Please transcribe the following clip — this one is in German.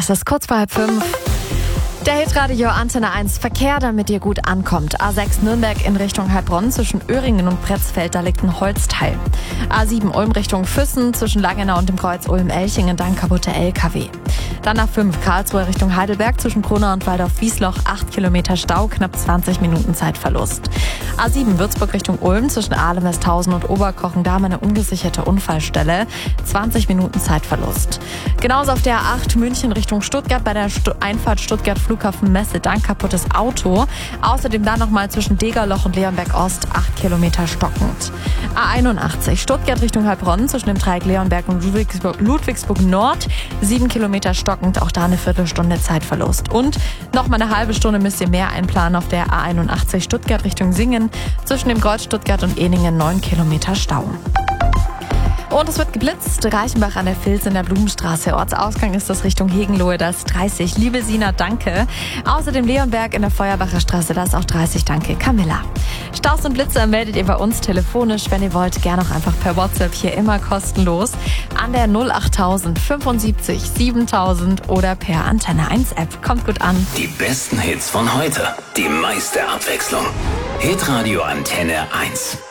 Es ist kurz vor 4:30. Der Hitradio Antenne 1 Verkehr, damit ihr gut ankommt. A6 Nürnberg in Richtung Heilbronn zwischen Öhringen und Pretzfeld, da liegt ein Holzteil. A7 Ulm Richtung Füssen zwischen Langenau und dem Kreuz Ulm-Elchingen, dann kaputte LKW. Dann A5 Karlsruhe Richtung Heidelberg zwischen Kronau und Waldorf-Wiesloch, 8 Kilometer Stau, knapp 20 Minuten Zeitverlust. A7 Würzburg Richtung Ulm zwischen Ahlem, Westhausen und Oberkochen, da eine ungesicherte Unfallstelle, 20 Minuten Zeitverlust. Genauso auf der A8 München Richtung Stuttgart bei der Einfahrt Stuttgart Flughafen Messe, dann kaputtes Auto. Außerdem dann nochmal zwischen Degerloch und Leonberg Ost, 8 Kilometer stockend. A81 Stuttgart Richtung Heilbronn zwischen dem Dreieck Leonberg und Ludwigsburg Nord, 7 Kilometer stockend, auch da eine Viertelstunde Zeitverlust. Und nochmal eine halbe Stunde müsst ihr mehr einplanen auf der A81 Stuttgart Richtung Singen zwischen dem Kreuz Stuttgart und Ehningen, 9 Kilometer Stau. Und es wird geblitzt. Reichenbach an der Vils in der Blumenstraße. Ortsausgang ist das Richtung Hegenlohe, da ist 30. Liebe Sina, danke. Außerdem Leonberg in der Feuerbacher Straße, da ist auch 30. Danke, Camilla. Staus und Blitze meldet ihr bei uns telefonisch. Wenn ihr wollt, gerne auch einfach per WhatsApp, hier immer kostenlos. An der 08000 75 7000 oder per Antenne 1 App. Kommt gut an. Die besten Hits von heute. Die meiste Abwechslung. Hitradio Antenne 1.